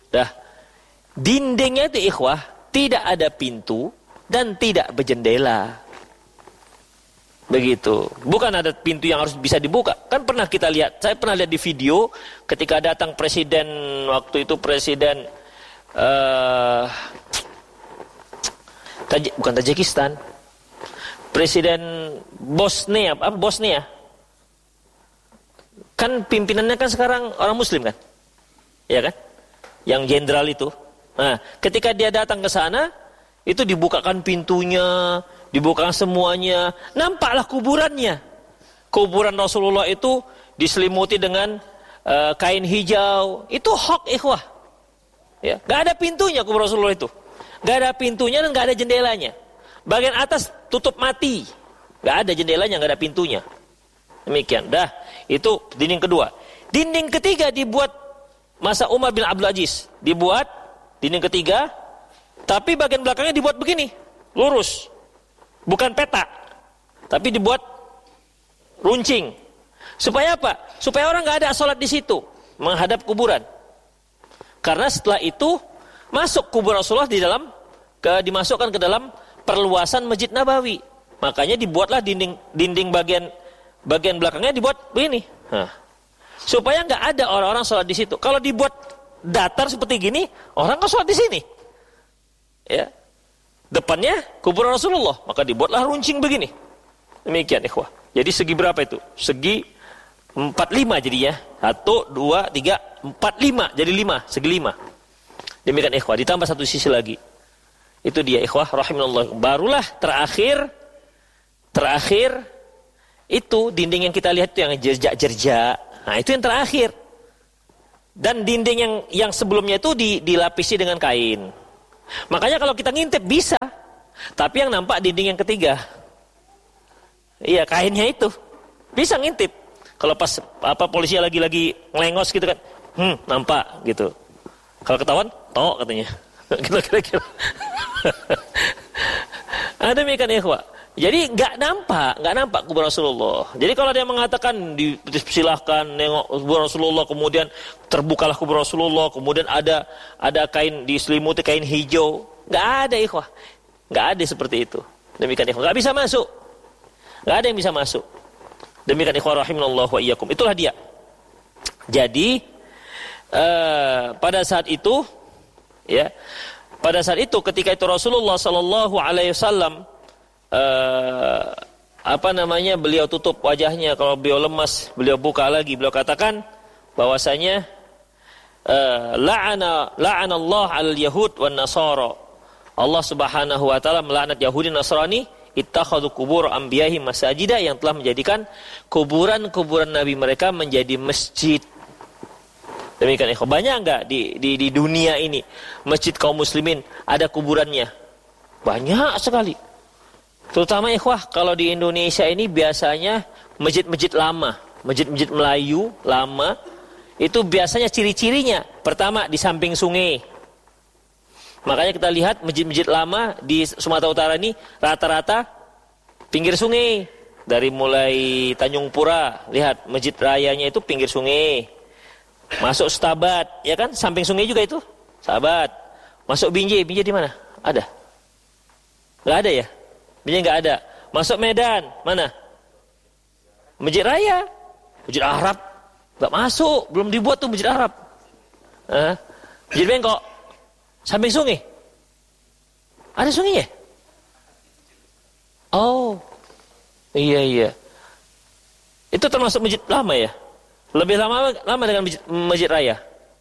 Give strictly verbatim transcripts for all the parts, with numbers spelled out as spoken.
Dah. Dindingnya itu ikhwah tidak ada pintu dan tidak berjendela. Begitu. Bukan ada pintu yang harus bisa dibuka. Kan pernah kita lihat, saya pernah lihat di video ketika datang presiden, waktu itu presiden uh, Taj- bukan Tajikistan, presiden Bosnia, apa Bosnia? Kan pimpinannya kan sekarang orang Muslim kan, ya kan? Yang jenderal itu. Nah, ketika dia datang ke sana, itu dibukakan pintunya, dibukakan semuanya, nampaklah kuburannya. Kuburan Rasulullah itu diselimuti dengan uh, kain hijau. Itu hak ikhwah. Ya, nggak ada pintunya kubur Rasulullah itu. Nggak ada pintunya dan nggak ada jendelanya. Bagian atas tutup mati, nggak ada jendelanya, nggak ada pintunya. Demikian. Dah, itu dinding kedua. Dinding ketiga dibuat masa Umar bin Abdul Aziz. Dibuat dinding ketiga, tapi bagian belakangnya dibuat begini, lurus. Bukan peta, tapi dibuat runcing. Supaya apa? Supaya orang nggak ada sholat di situ, menghadap kuburan. Karena setelah itu masuk kubur Rasulullah di dalam, ke, dimasukkan ke dalam perluasan Masjid Nabawi. Makanya dibuatlah dinding dinding bagian bagian belakangnya dibuat begini. Nah, supaya nggak ada orang-orang sholat di situ. Kalau dibuat datar seperti gini, orang kan sholat di sini. Ya, depannya kubur Rasulullah, maka dibuatlah runcing begini. Demikian ikhwah. Jadi segi berapa itu? Segi empat lima jadinya. Satu, dua, tiga, empat, lima. Jadi lima, segi lima. Demikian ikhwah. Ditambah satu sisi lagi. Itu dia ikhwah rahimanallah. Barulah terakhir terakhir itu dinding yang kita lihat itu yang jerjak-jerjak. Nah, itu yang terakhir. Dan dinding yang yang sebelumnya itu dilapisi dengan kain. Makanya kalau kita ngintip bisa. Tapi yang nampak dinding yang ketiga. Iya, kainnya itu. Bisa ngintip. Kalau pas apa polisi lagi-lagi ngelengos gitu kan. Hmm, nampak gitu. Kalau ketahuan, tok katanya. Gitu kira-kira. Ada demikian ikhwah. Jadi nggak nampak, nggak nampak kubur Rasulullah. Jadi kalau dia mengatakan disilahkan nengok kubur Rasulullah, kemudian terbukalah kubur Rasulullah, kemudian ada ada kain diselimuti kain hijau, nggak ada ikhwah, nggak ada seperti itu. Demikian ikhwah, nggak bisa masuk, nggak ada yang bisa masuk. Demikian ikhwah rahimanallah wa iyyakum. Itulah dia. Jadi uh, pada saat itu, ya, pada saat itu ketika itu Rasulullah Sallallahu Alaihi Wasallam Uh, apa namanya beliau tutup wajahnya, kalau beliau lemas beliau buka lagi, beliau katakan bahwasanya uh, la'ana la'ana Allah 'alal yahud wan nasara. Allah Subhanahu wa taala melaknat Yahudi Nasrani ittakhadhu qubur anbiya'ihim masajida, yang telah menjadikan kuburan-kuburan nabi mereka menjadi masjid. Demikian ikhwan. Banyak enggak di, di di dunia ini masjid kaum muslimin ada kuburannya? Banyak sekali. Terutama ikhwah kalau di Indonesia ini biasanya masjid-masjid lama, masjid-masjid Melayu lama, itu biasanya ciri-cirinya pertama di samping sungai. Makanya kita lihat masjid-masjid lama di Sumatera Utara ini rata-rata pinggir sungai. Dari mulai Tanjung Pura, lihat masjid rayanya itu pinggir sungai. Masuk Setabat, ya kan? Samping sungai juga itu, Sahabat. Masuk Binjai, Binjai di mana? Ada? Gak ada ya? Binjai nggak ada. Masuk Medan, mana? Masjid Raya, Masjid Arab, nggak masuk, belum dibuat tuh Masjid Arab. Hah? Masjid Bengkok, samping sungai. Ada sungainya? Oh, iya iya. Itu termasuk masjid lama ya? Lebih lama lama dengan masjid, masjid Raya.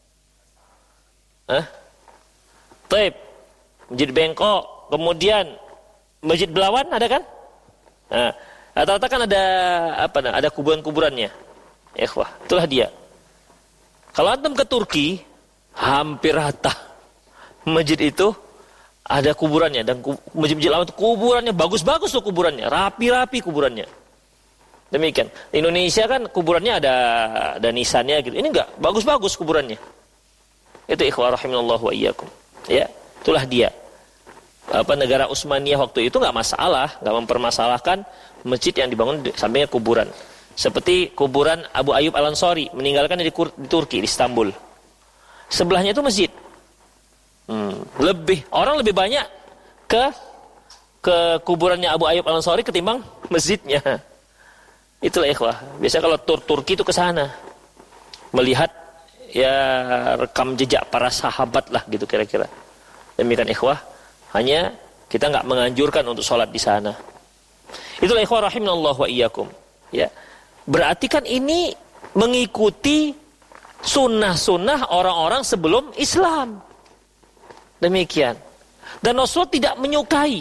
Hah? Taib, Masjid Bengkok, kemudian Masjid Belawan ada kan? Nah, rata-rata kan ada apa? Ada kuburan-kuburannya. Ikhwah, itulah dia. Kalau antum ke Turki, hampir rata masjid itu ada kuburannya, dan masjid-masjid lama itu kuburannya bagus-bagus tuh kuburannya, rapi-rapi kuburannya. Demikian. Di Indonesia kan kuburannya ada ada nisannya gitu. Ini enggak, bagus-bagus kuburannya. Itu ikhwah rahimanallahu wa iyyakum. Ya, itulah dia. Apa negara Utsmaniyah waktu itu nggak masalah, nggak mempermasalahkan masjid yang dibangun di sampingnya kuburan. Seperti kuburan Abu Ayyub Al-Ansari meninggalkan di, di Turki, di Istanbul. Sebelahnya itu masjid. Hmm, lebih orang lebih banyak ke ke kuburannya Abu Ayyub Al-Ansari ketimbang masjidnya. Itulah ikhwah. Biasanya kalau tur Turki itu ke sana. Melihat ya rekam jejak para sahabat lah gitu kira-kira. Demikian ikhwah. Hanya kita enggak menganjurkan untuk sholat di sana. Itulah ikhwah rahimanallahu wa iyyakum. Ya. Berarti kan ini mengikuti sunnah-sunnah orang-orang sebelum Islam. Demikian. Dan Rasul tidak menyukai.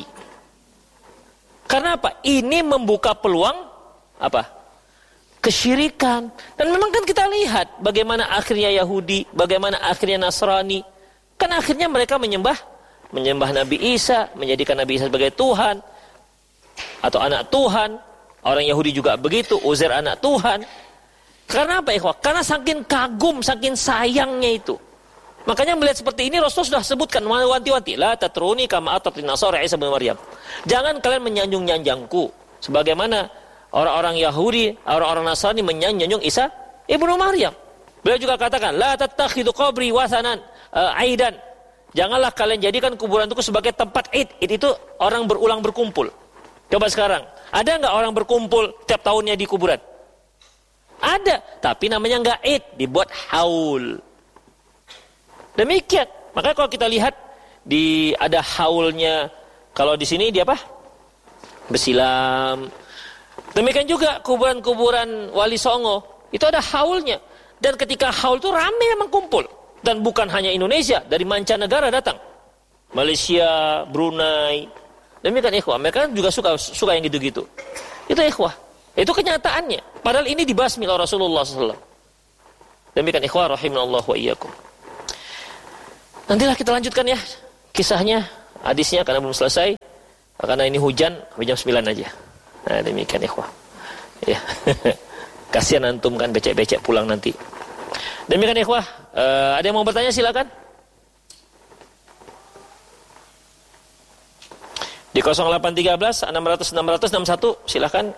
Karena apa? Ini membuka peluang apa? Kesyirikan. Dan memang kan kita lihat bagaimana akhirnya Yahudi, bagaimana akhirnya Nasrani. Kan akhirnya mereka menyembah menyembah Nabi Isa, menjadikan Nabi Isa sebagai Tuhan atau anak Tuhan. Orang Yahudi juga begitu, Uzair anak Tuhan. Karena apa ikhwah? Karena saking kagum, saking sayangnya itu. Makanya melihat seperti ini Rasul sudah sebutkan wanti-wanti, la tatruni kama atatin nasara Isa bin Maryam. Jangan kalian menyanjung-nyanjangku sebagaimana orang-orang Yahudi, orang-orang Nasrani menyanjung Isa ibnu Maryam. Beliau juga katakan, la tattakhidhu qabri wasanan uh, aidan. Janganlah kalian jadikan kuburanku sebagai tempat id. Id itu orang berulang berkumpul. Coba sekarang, ada enggak orang berkumpul tiap tahunnya di kuburan? Ada, tapi namanya enggak id, dibuat haul. Demikian. Makanya kalau kita lihat di ada haulnya, kalau di sini dia apa? Bersilam. Demikian juga kuburan-kuburan Wali Songo, itu ada haulnya. Dan ketika haul itu ramai memang kumpul. Dan bukan hanya Indonesia, dari mancanegara datang. Malaysia, Brunei. Demikian ikhwah, mereka juga suka suka yang gitu-gitu. Itu ikhwah. Itu kenyataannya. Padahal ini dibasmi oleh Rasulullah shallallahu alaihi wasallam. Demikian ikhwah rahimanallahu wa iyyakum. Nantilah kita lanjutkan ya kisahnya, hadisnya karena belum selesai. Karena ini hujan, jam sembilan aja. Nah, demikian ikhwah. Ya. Kasihan antum kan becek-becek pulang nanti. Demikian ikhwah. Uh, ada yang mau bertanya silakan. Di nol delapan satu tiga enam nol nol enam nol enam satu silakan.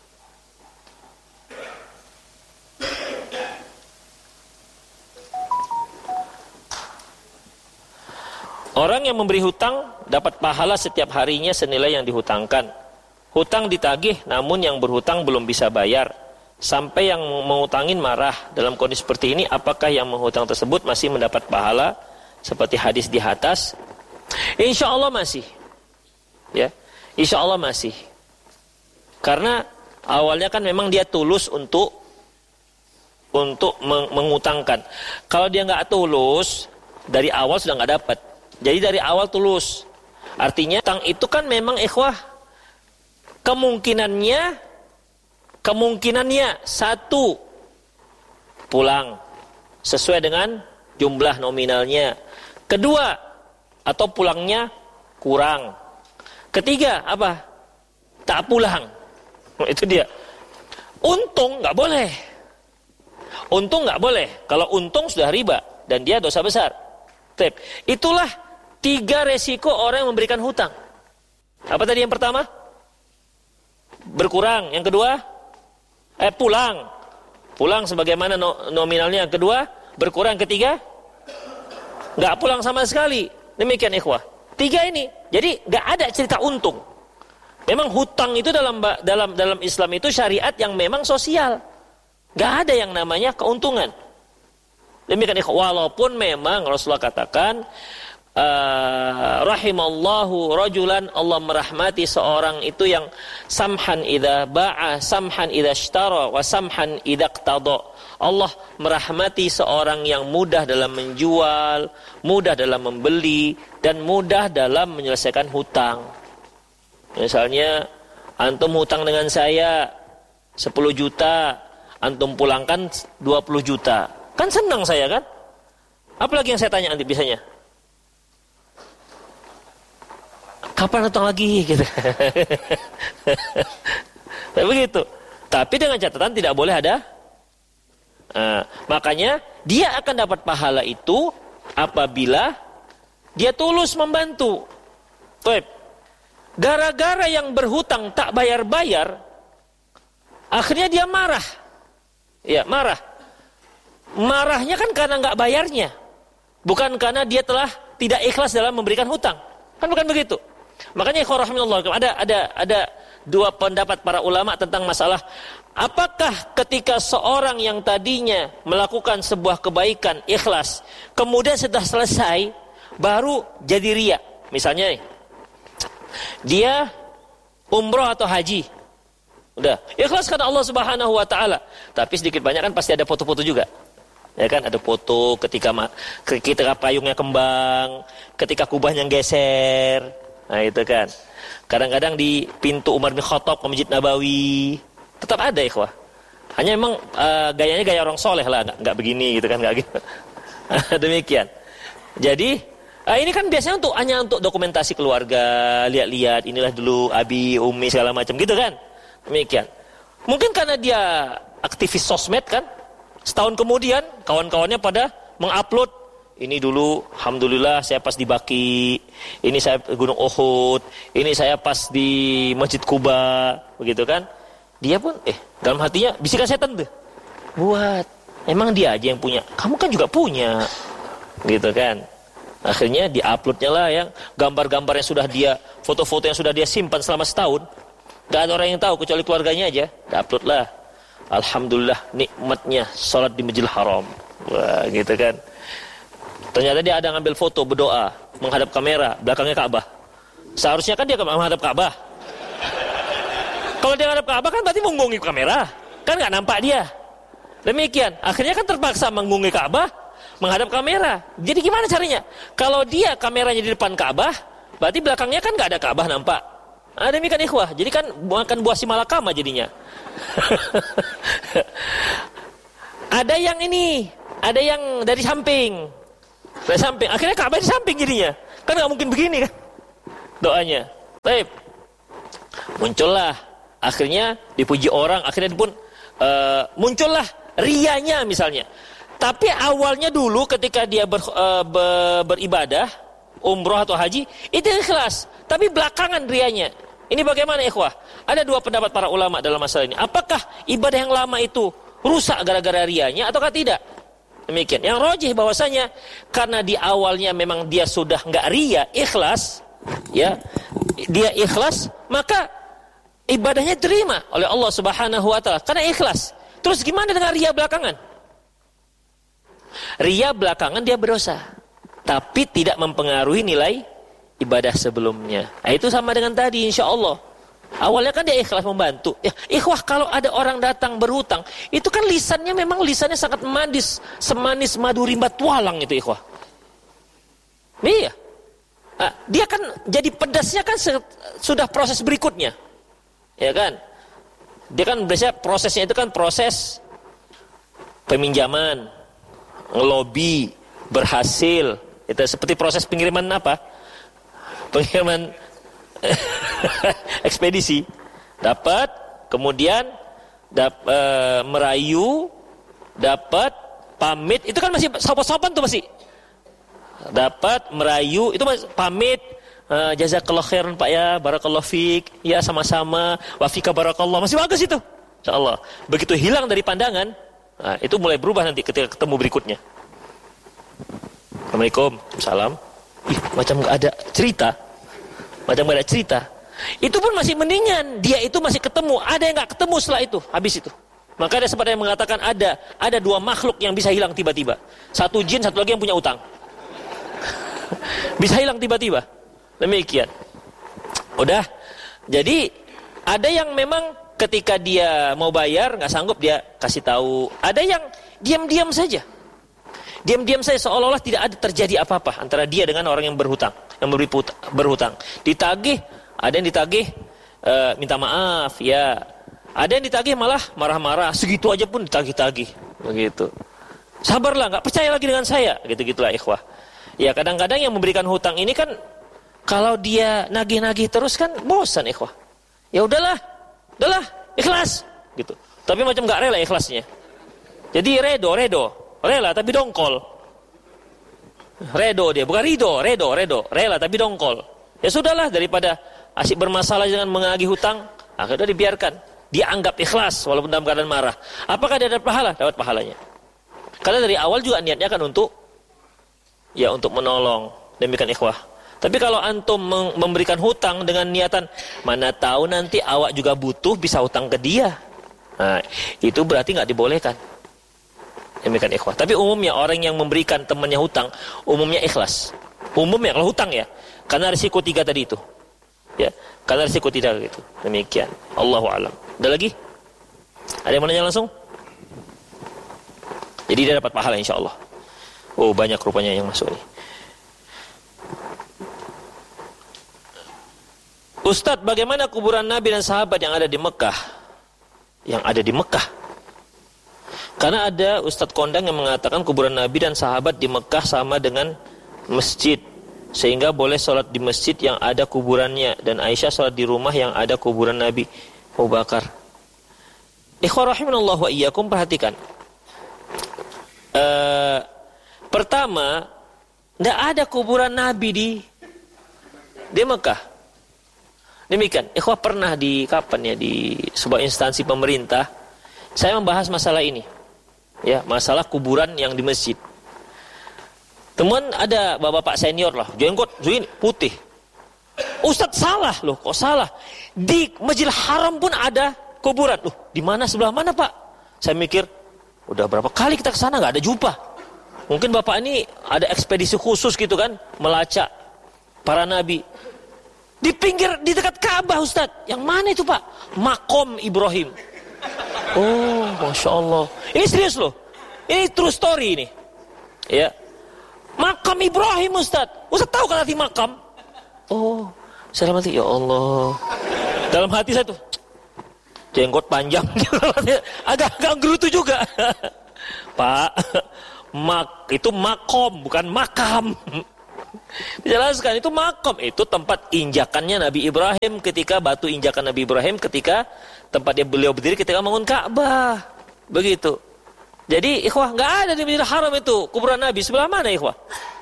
Orang yang memberi hutang dapat pahala setiap harinya senilai yang dihutangkan. Hutang ditagih namun yang berhutang belum bisa bayar. Sampai yang menghutangin marah. Dalam kondisi seperti ini, apakah yang menghutang tersebut masih mendapat pahala? Seperti hadis di atas. Insya Allah masih. Ya, insya Allah masih. Karena awalnya kan memang dia tulus untuk untuk meng menghutangkan. Kalau dia nggak tulus, dari awal sudah nggak dapat. Jadi dari awal tulus. Artinya hutang itu kan memang ikhwah kemungkinannya kemungkinannya satu pulang sesuai dengan jumlah nominalnya. Kedua, atau pulangnya kurang. Ketiga, apa? Tak pulang. Itu dia. Untung nggak boleh. Untung nggak boleh. Kalau untung sudah riba dan dia dosa besar. Itulah tiga resiko orang yang memberikan hutang. Apa tadi yang pertama? Berkurang. Yang kedua? Eh pulang. Pulang sebagaimana no, nominalnya. Yang kedua? Berkurang. Ketiga? Nggak pulang sama sekali. Demikian ikhwah. Tiga ini. Jadi nggak ada cerita untung. Memang hutang itu dalam dalam dalam Islam itu syariat yang memang sosial. Nggak ada yang namanya keuntungan. Demikian ikhwah. Walaupun memang Rasulullah katakan Uh, rahimallahu rajulan, Allah merahmati seorang itu yang samhan idza ba'a, samhan idza ishtara, wa samhan idza iqtada. Allah merahmati seorang yang mudah dalam menjual, mudah dalam membeli, dan mudah dalam menyelesaikan hutang. Misalnya antum hutang dengan saya sepuluh juta, antum pulangkan dua puluh juta. Kan senang saya kan? Apalagi yang saya tanya nanti biasanya? Kapan datang lagi gitu. Begitu. Tapi dengan catatan tidak boleh ada. Nah, makanya dia akan dapat pahala itu apabila dia tulus membantu. Baik. Gara-gara yang berhutang tak bayar-bayar, akhirnya dia marah. Ya, marah. Marahnya kan karena nggak bayarnya. Bukan karena dia telah tidak ikhlas dalam memberikan hutang. Kan bukan begitu. Makanya ikhwah rahimakumullah, ada ada ada dua pendapat para ulama tentang masalah apakah ketika seorang yang tadinya melakukan sebuah kebaikan ikhlas, kemudian setelah selesai baru jadi riya. Misalnya nih, dia umroh atau haji, udah ikhlas karena Allah Subhanahu wa taala, tapi sedikit banyak kan pasti ada foto-foto juga. Ya kan, ada foto ketika ketika payungnya kembang, ketika kubahnya geser. Nah itu kan. Kadang-kadang di pintu Umar bin Khattab ke Masjid Nabawi tetap ada ikhwah. Hanya memang uh, gayanya gaya orang soleh lah, nggak nggak begini gitu kan, nggak gitu. Demikian. Jadi uh, ini kan biasanya untuk hanya untuk dokumentasi keluarga, lihat-lihat inilah dulu abi, umi segala macam gitu kan. Demikian. Mungkin karena dia aktivis sosmed kan, setahun kemudian kawan-kawannya pada mengupload, ini dulu alhamdulillah saya pas di Baki, ini saya Gunung Uhud, ini saya pas di Masjid Kuba, begitu kan. Dia pun eh dalam hatinya bisikan setan tuh, buat emang dia aja yang punya, kamu kan juga punya, gitu kan. Akhirnya diuploadnya lah yang gambar-gambar yang sudah dia, foto-foto yang sudah dia simpan selama setahun, gak ada orang yang tahu kecuali keluarganya aja. Diupload lah, alhamdulillah nikmatnya sholat di Masjidil Haram, wah gitu kan. Ternyata dia ada ngambil foto berdoa menghadap kamera, belakangnya Ka'bah. Seharusnya kan dia menghadap Ka'bah. Kalau dia menghadap Ka'bah kan berarti mengunggungi kamera, kan nggak nampak dia. Demikian, akhirnya kan terpaksa mengunggungi Ka'bah, menghadap kamera. Jadi gimana caranya? Kalau dia kameranya di depan Ka'bah, berarti belakangnya kan nggak ada Ka'bah nampak. Nah, demikian ikhwah. Jadi kan makan buah si malakama jadinya. Ada yang ini, ada yang dari samping. Dari samping, akhirnya Ka'bah di samping jadinya. Kan nggak mungkin begini kan doanya. Baik, muncullah akhirnya dipuji orang, akhirnya pun uh, muncullah riyanya misalnya. Tapi awalnya dulu ketika dia ber, uh, ber, beribadah umroh atau haji itu ikhlas, tapi belakangan riyanya. Ini bagaimana ikhwah? Ada dua pendapat para ulama dalam masalah ini. Apakah ibadah yang lama itu rusak gara-gara riyanya ataukah tidak? Demikian. Yang rajih bahwasanya karena di awalnya memang dia sudah enggak riya, ikhlas, ya. Dia ikhlas, maka ibadahnya diterima oleh Allah Subhanahu wa taala karena ikhlas. Terus gimana dengan riya belakangan? Riya belakangan dia berdosa, tapi tidak mempengaruhi nilai ibadah sebelumnya. Nah, itu sama dengan tadi insyaallah. Awalnya kan dia ikhlas membantu. Ya, ikhwah kalau ada orang datang berhutang, itu kan lisannya memang lisannya sangat manis, semanis madu rimba tualang itu ikhwah. Iya. Nah, dia kan jadi pedasnya kan sudah proses berikutnya. Ya kan? Dia kan biasanya prosesnya itu kan proses peminjaman, ngelobi, berhasil. Itu seperti proses pengiriman apa? Pengiriman ekspedisi, dapat, kemudian dap, e, merayu, dapat, pamit, itu kan masih sopan-sopan tuh masih. Dapat, merayu, itu masih pamit, e, jazakallah khairan Pak ya, barakallah fiik, ya sama-sama, wafika barakallah, masih bagus itu. Insyaallah. Begitu hilang dari pandangan, nah, itu mulai berubah nanti ketika ketemu berikutnya. Assalamualaikum, salam. Ih, macam nggak ada cerita. Macam gak ada cerita. Itu pun masih mendingan. Dia itu masih ketemu. Ada yang gak ketemu setelah itu. Habis itu. Maka ada sempat yang mengatakan ada ada dua makhluk yang bisa hilang tiba-tiba. Satu jin, satu lagi yang punya utang. Bisa hilang tiba-tiba. Demikian. Udah. Jadi ada yang memang ketika dia mau bayar gak sanggup, dia kasih tahu. Ada yang diam-diam saja. Diam-diam saja seolah-olah tidak ada terjadi apa-apa antara dia dengan orang yang berhutang, yang memberi berhutang. Ditagih, ada yang ditagih e, minta maaf, ya. Ada yang ditagih malah marah-marah, segitu aja pun ditagih-tagih, begitu. Sabarlah, nggak percaya lagi dengan saya, gitu-gitulah ikhwah. Ya kadang-kadang yang memberikan hutang ini kan kalau dia nagih-nagih terus kan bosan ikhwah. Ya udahlah, udahlah, ikhlas, gitu. Tapi macam nggak rela ikhlasnya. Jadi redo, redo. Rela tapi dongkol. Redo dia, bukan rido, redo, redo. Rela tapi dongkol. Ya sudahlah, daripada asyik bermasalah dengan mengagih hutang, akhirnya dibiarkan. Dia anggap ikhlas walaupun dalam keadaan marah. Apakah dia dapat pahala? Dapat pahalanya. Karena dari awal juga niatnya kan untuk ya untuk menolong, Demikian ikhwah. Tapi kalau antum memberikan hutang dengan niatan, mana tahu nanti awak juga butuh, bisa hutang ke dia. Nah, itu berarti nggak dibolehkan. Demikian ikhwah. Tapi umumnya orang yang memberikan temannya hutang, umumnya ikhlas. Umumnya kalau hutang ya, karena risiko tiga tadi itu. Ya, karena risiko tidak gitu. Demikian. Allahu a'lam. Ada lagi? Ada yang mau nanya langsung? Jadi dia dapat pahala insyaallah. Oh, banyak rupanya yang masuk ini. Ustadz, bagaimana kuburan Nabi dan sahabat yang ada di Mekah? Yang ada di Mekah. Karena ada Ustadz kondang yang mengatakan kuburan Nabi dan sahabat di Mekah sama dengan masjid. Sehingga boleh sholat di masjid yang ada kuburannya. Dan Aisyah sholat di rumah yang ada kuburan Nabi Abu Bakar. Ikhwah rahimanallah wa iyyakum, perhatikan. Uh, pertama, tidak ada kuburan Nabi di di Mekah. Demikian, ikhwah pernah di kapan ya, di sebuah instansi pemerintah saya membahas masalah ini. Ya, masalah kuburan yang di masjid. Teman ada bapak-bapak senior lah, jenggot ini putih. Ustadz salah loh, kok salah? Di Masjidil Haram pun ada kuburan. Loh, di mana, sebelah mana, Pak? Saya mikir, udah berapa kali kita ke sana nggak ada jumpa. Mungkin bapak ini ada ekspedisi khusus gitu kan, melacak para nabi. Di pinggir, di dekat Ka'bah, Ustadz. Yang mana itu, Pak? Makom Ibrahim. Oh, Masya Allah. Ini serius loh. Ini true story ini. Ya. Makam Ibrahim, Ustadz. Ustadz tahu kan arti makam? Oh, saya mati, ya Allah. Dalam hati saya tuh, jenggot panjang. Agak-agak gerutu juga. Pak, mak itu makom, bukan makam. Dijelaskan itu makom, itu tempat injakannya Nabi Ibrahim ketika batu injakan Nabi Ibrahim ketika tempat dia beliau berdiri ketika bangun Ka'bah. Begitu. Jadi ikhwah, nggak ada di Masjidil Haram itu kuburan Nabi. Sebelah mana ikhwah?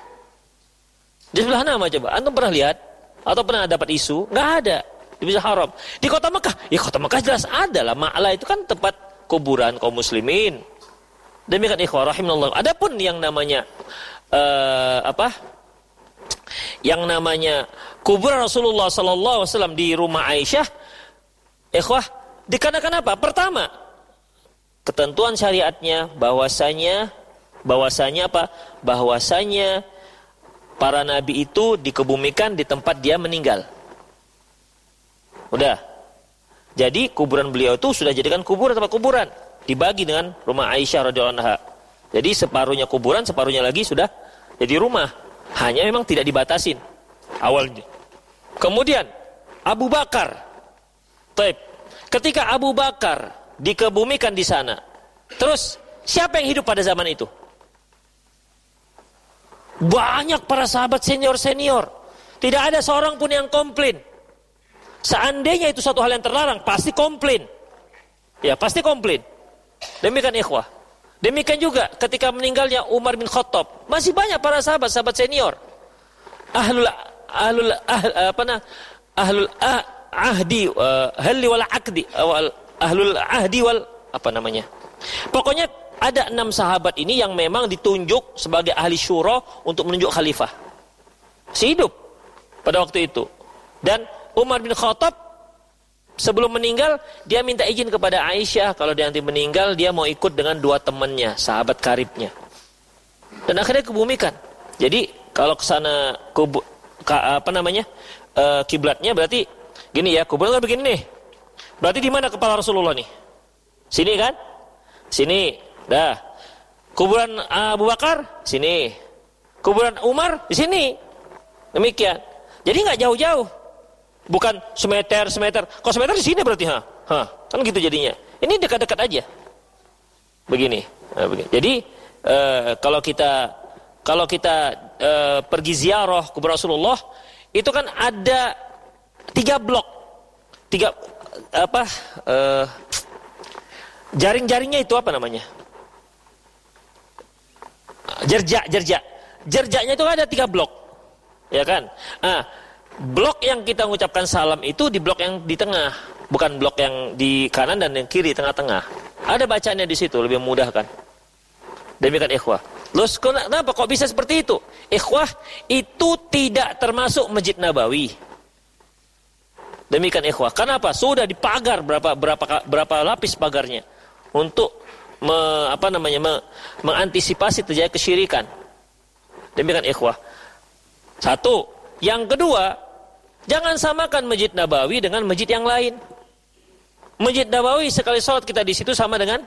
Di sebelah mana coba? Antum pernah lihat atau pernah dapat isu? Nggak ada di Masjidil Haram. Di kota Mekah, ya kota Mekah jelas ada lah. Ma'la itu kan tempat kuburan kaum muslimin. Demikian ikhwah rahimanallah. Adapun yang namanya uh, apa? Yang namanya kuburan Rasulullah sallallahu alaihi wasallam di rumah Aisyah, ikhwah, dikarenakan apa? Pertama, ketentuan syariatnya bahwasanya bahwasanya apa? Bahwasanya para nabi itu dikebumikan di tempat dia meninggal. Udah. Jadi kuburan beliau itu sudah jadikan kuburan, tempat kuburan, dibagi dengan rumah Aisyah radhiyallahu anha. Jadi separuhnya kuburan, separuhnya lagi sudah jadi rumah. Hanya memang tidak dibatasin awalnya. Kemudian Abu Bakar, Taib. Ketika Abu Bakar dikebumikan di sana, terus siapa yang hidup pada zaman itu? Banyak para sahabat senior-senior. Tidak ada seorang pun yang komplain. Seandainya itu suatu hal yang terlarang, pasti komplain. Ya, pasti komplain. Demikian ikhwah. Demikian juga ketika meninggalnya Umar bin Khattab, masih banyak para sahabat, sahabat senior. Ahlul ahlul ah, apa nah? Ahlul ah, ahdi uh, halli wal aqdi awal ahlul ahdi wal apa namanya? Pokoknya ada enam sahabat ini yang memang ditunjuk sebagai ahli syura untuk menunjuk khalifah. Si hidup pada waktu itu. Dan Umar bin Khattab sebelum meninggal, dia minta izin kepada Aisyah kalau dia nanti meninggal, dia mau ikut dengan dua temannya, sahabat karibnya. Dan akhirnya kebumikan. Jadi kalau ke sana kubu, ka, apa namanya, e, kiblatnya berarti gini ya, kuburan kan begini nih. Berarti di mana kepala Rasulullah nih? Sini kan? Sini. Dah. Kuburan Abu Bakar sini. Kuburan Umar di sini. Demikian. Jadi nggak jauh-jauh. Bukan semeter, semeter. Kalau semeter di sini berarti, ha, ha, kan gitu jadinya. Ini dekat-dekat aja. Begini. Nah, begini. Jadi uh, kalau kita kalau kita uh, pergi ziarah kubur Rasulullah, itu kan ada tiga blok, tiga apa? Uh, jaring-jaringnya itu apa namanya? Jerjak, jerjak. Jerjaknya itu ada tiga blok, ya kan? Ah. Blok yang kita mengucapkan salam itu di blok yang di tengah, bukan blok yang di kanan dan yang kiri, tengah-tengah. Ada bacaannya di situ, lebih memudahkan. Demikian ikhwah. Loh, kenapa kok bisa seperti itu? Ikhwah, itu tidak termasuk Masjid Nabawi. Demikian ikhwah. Kenapa? Sudah dipagar berapa berapa berapa lapis pagarnya untuk me, apa namanya me, mengantisipasi terjadi kesyirikan. Demikian ikhwah. Satu. Yang kedua, jangan samakan Masjid Nabawi dengan masjid yang lain. Masjid Nabawi sekali sholat kita di situ sama dengan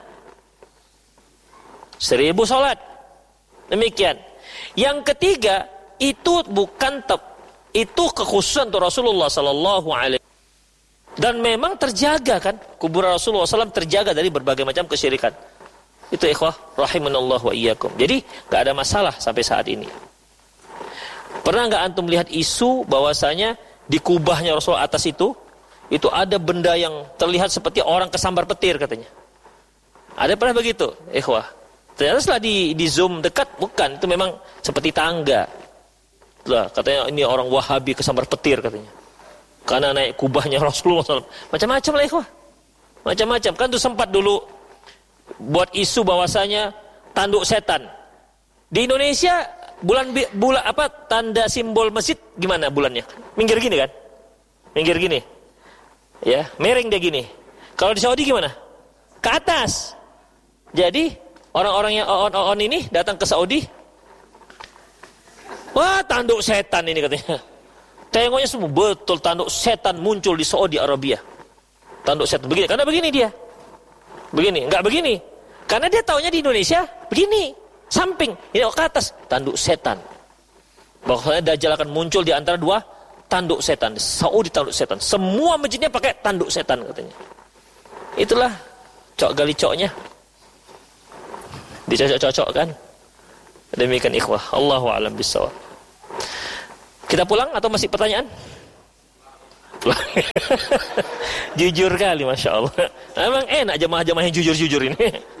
seribu sholat. Demikian. Yang ketiga, itu bukan tep, itu kekhususan untuk Rasulullah Sallallahu Alaihi Wasallam. Dan memang terjaga kan, kuburan Rasulullah Sallallahu Alaihi Wasallam terjaga dari berbagai macam kesyirikan. Itu ikhwah rahimanallah wa iyyakum. Jadi nggak ada masalah sampai saat ini. Pernah nggak antum lihat isu bahwasanya di kubahnya Rasulullah atas itu itu ada benda yang terlihat seperti orang kesambar petir katanya? Ada pernah begitu, ikhwah? Ternyata setelah di, di zoom dekat, bukan, itu memang seperti tangga. Lah, katanya ini orang Wahabi kesambar petir katanya. Karena naik kubahnya Rasulullah shallallahu alaihi wasallam. Macam-macam lah ikhwah. Macam-macam. Kan itu sempat dulu buat isu bahwasanya tanduk setan. Di Indonesia bulan bulan apa tanda simbol masjid gimana bulannya? Minggir gini kan? Minggir gini. Ya, miring dia gini. Kalau di Saudi gimana? Ke atas. Jadi orang-orang yang on-on ini datang ke Saudi. Wah, tanduk setan ini katanya. Tengoknya semua betul tanduk setan muncul di Saudi Arabia. Tanduk setan begini, karena begini dia. Begini, enggak begini. Karena dia taunya di Indonesia begini, samping, ini ke atas, tanduk setan. Bahwasanya Dajjal akan muncul di antara dua tanduk setan. Saudi tanduk setan. Semua masjidnya pakai tanduk setan katanya. Itulah cok gali coknya. Dicocok-cocok kan. Demikian ikhwah. Allahu a'lam bissawab. Kita pulang atau masih pertanyaan? Pulang. Jujur kali, Masya Allah. Emang enak jamaah-jamaah yang jujur-jujur ini.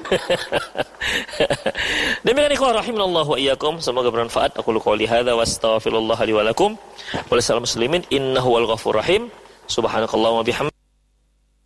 Demikian ikhwah rahimanallah wa iyyakum. Semoga bermanfaat. Aku qouli hadza wa astaghfirullah li wa lakum. Wa lisal muslimin innahu wal ghafur rahim. Subhanakallahumma bihamdika